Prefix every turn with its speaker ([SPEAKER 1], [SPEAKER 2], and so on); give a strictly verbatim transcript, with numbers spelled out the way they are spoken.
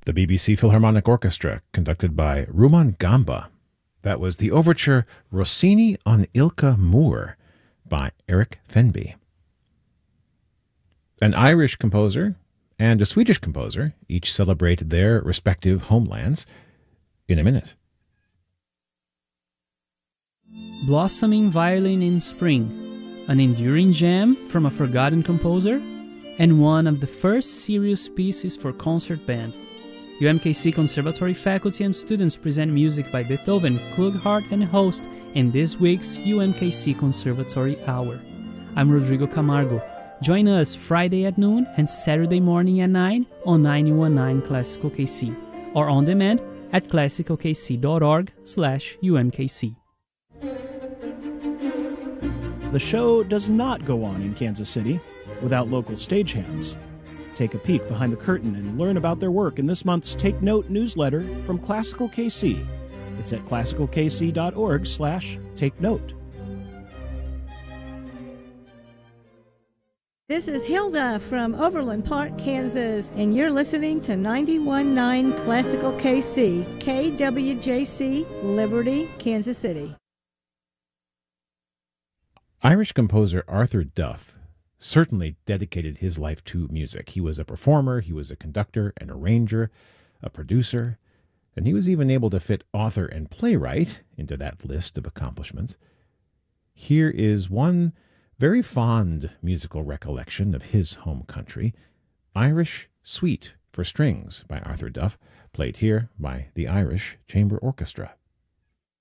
[SPEAKER 1] The B B C Philharmonic Orchestra, conducted by Rumaan Gamba. That was the overture Rossini on Ilka Moor by Eric Fenby. An Irish composer and a Swedish composer each celebrate their respective homelands in a minute.
[SPEAKER 2] Blossoming Violin in Spring, an enduring gem from a forgotten composer, and one of the first serious pieces for concert band. U M K C Conservatory faculty and students present music by Beethoven, Klughart, and host in this week's U M K C Conservatory Hour. I'm Rodrigo Camargo. Join us Friday at noon and Saturday morning at nine on ninety-one point nine Classical K C, or on demand at classical k c dot org slash U M K C.
[SPEAKER 3] The show does not go on in Kansas City without local stagehands. Take a peek behind the curtain and learn about their work in this month's Take Note newsletter from Classical K C. It's at classical k c dot org slash take note.
[SPEAKER 4] This is Hilda from Overland Park, Kansas, and you're listening to ninety-one point nine Classical K C, K W J C, Liberty, Kansas City.
[SPEAKER 1] Irish composer Arthur Duff certainly dedicated his life to music. He was a performer, he was a conductor, an arranger, a producer, and he was even able to fit author and playwright into that list of accomplishments. Here is one very fond musical recollection of his home country, Irish Suite for Strings by Arthur Duff, played here by the Irish Chamber Orchestra.